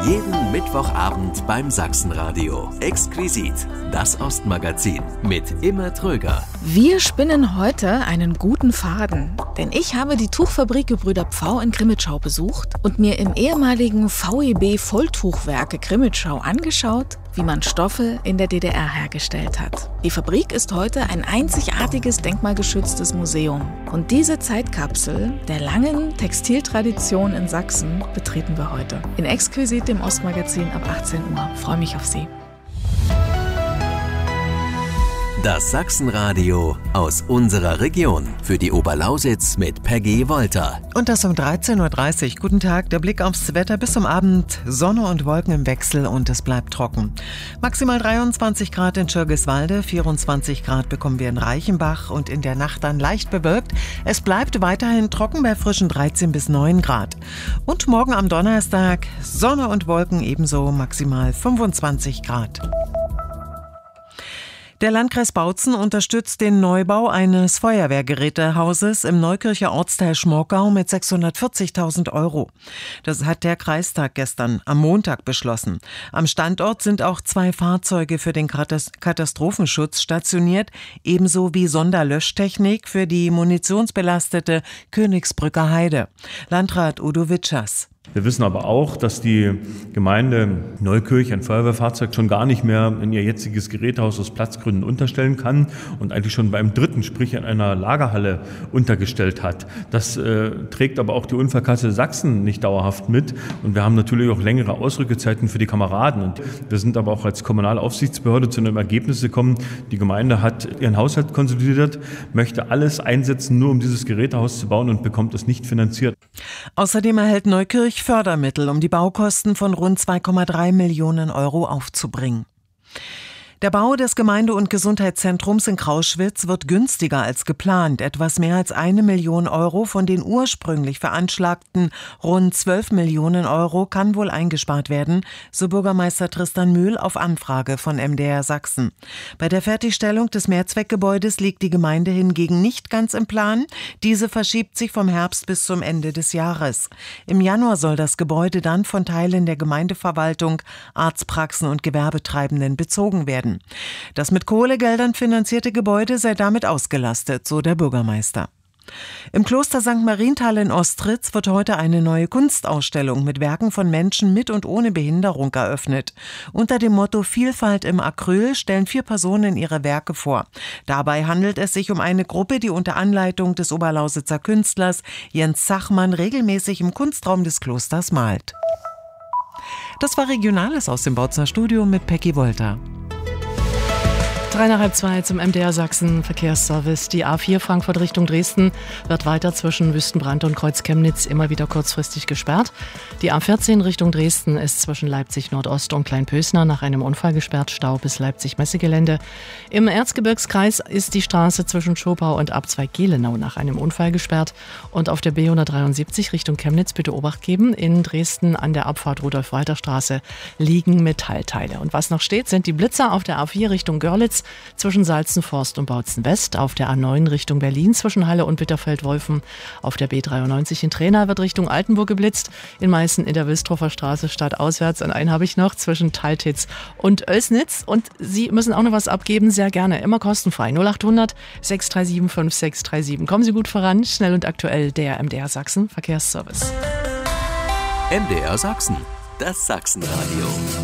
Jeden Mittwochabend beim Sachsenradio. Exquisit, das Ostmagazin mit Imme Tröger. Wir spinnen heute einen guten Faden, denn ich habe die Tuchfabrik Gebrüder Pfau in Crimmitschau besucht und mir im ehemaligen VEB Volltuchwerke Crimmitschau angeschaut, wie man Stoffe in der DDR hergestellt hat. Die Fabrik ist heute ein einzigartiges denkmalgeschütztes Museum. Und diese Zeitkapsel der langen Textiltradition in Sachsen betreten wir heute. In Exquisit, dem Ostmagazin ab 18 Uhr. Freue mich auf Sie. Das Sachsenradio aus unserer Region. Für die Oberlausitz mit Peggy Wolter. Und das um 13.30 Uhr. Guten Tag, der Blick aufs Wetter bis zum Abend. Sonne und Wolken im Wechsel und es bleibt trocken. Maximal 23 Grad in Schirgiswalde, 24 Grad bekommen wir in Reichenbach und in der Nacht dann leicht bewölkt. Es bleibt weiterhin trocken bei frischen 13 bis 9 Grad. Und morgen am Donnerstag Sonne und Wolken ebenso, maximal 25 Grad. Der Landkreis Bautzen unterstützt den Neubau eines Feuerwehrgerätehauses im Neukircher Ortsteil Schmorgau mit 640.000 €. Das hat der Kreistag gestern am Montag beschlossen. Am Standort sind auch 2 Fahrzeuge für den Katastrophenschutz stationiert, ebenso wie Sonderlöschtechnik für die munitionsbelastete Königsbrücker Heide. Landrat Udo Witschers. Wir wissen aber auch, dass die Gemeinde Neukirch ein Feuerwehrfahrzeug schon gar nicht mehr in ihr jetziges Gerätehaus aus Platzgründen unterstellen kann und eigentlich schon beim dritten, sprich in einer Lagerhalle, untergestellt hat. Das trägt aber auch die Unfallkasse Sachsen nicht dauerhaft mit und wir haben natürlich auch längere Ausrückezeiten für die Kameraden. Und wir sind aber auch als Kommunalaufsichtsbehörde zu einem Ergebnis gekommen, die Gemeinde hat ihren Haushalt konsolidiert, möchte alles einsetzen, nur um dieses Gerätehaus zu bauen und bekommt es nicht finanziert. Außerdem erhält Neukirch Fördermittel, um die Baukosten von rund 2,3 Millionen € aufzubringen. Der Bau des Gemeinde- und Gesundheitszentrums in Krauschwitz wird günstiger als geplant. Etwas mehr als 1 Million € von den ursprünglich veranschlagten rund 12 Millionen € kann wohl eingespart werden, so Bürgermeister Tristan Mühl auf Anfrage von MDR Sachsen. Bei der Fertigstellung des Mehrzweckgebäudes liegt die Gemeinde hingegen nicht ganz im Plan. Diese verschiebt sich vom Herbst bis zum Ende des Jahres. Im Januar soll das Gebäude dann von Teilen der Gemeindeverwaltung, Arztpraxen und Gewerbetreibenden bezogen werden. Das mit Kohlegeldern finanzierte Gebäude sei damit ausgelastet, so der Bürgermeister. Im Kloster St. Marienthal in Ostritz wird heute eine neue Kunstausstellung mit Werken von Menschen mit und ohne Behinderung eröffnet. Unter dem Motto Vielfalt im Acryl stellen 4 Personen ihre Werke vor. Dabei handelt es sich um eine Gruppe, die unter Anleitung des Oberlausitzer Künstlers Jens Zachmann regelmäßig im Kunstraum des Klosters malt. Das war Regionales aus dem Bautzener Studio mit Peggy Wolter. 3:30 zum MDR Sachsen Verkehrsservice. Die A4 Frankfurt Richtung Dresden wird weiter zwischen Wüstenbrand und Kreuz-Chemnitz immer wieder kurzfristig gesperrt. Die A14 Richtung Dresden ist zwischen Leipzig Nordost und Kleinpösner nach einem Unfall gesperrt, Stau bis Leipzig-Messegelände. Im Erzgebirgskreis ist die Straße zwischen Schopau und Abzweig Gelenau nach einem Unfall gesperrt. Und auf der B173 Richtung Chemnitz bitte Obacht geben. In Dresden an der Abfahrt Rudolf-Walter-Straße liegen Metallteile. Und was noch steht, sind die Blitzer auf der A4 Richtung Görlitz zwischen Salzenforst und Bautzen West, auf der A9 Richtung Berlin zwischen Halle und Bitterfeld-Wolfen, auf der B93 in Trena wird Richtung Altenburg geblitzt, in Meißen in der Wilstrofer Straße stadtauswärts und einen habe ich noch zwischen Taltitz und Oelsnitz und Sie müssen auch noch was abgeben, sehr gerne, immer kostenfrei, 0800 637 5637. Kommen Sie gut voran, schnell und aktuell, der MDR Sachsen Verkehrsservice. MDR Sachsen, das Sachsenradio.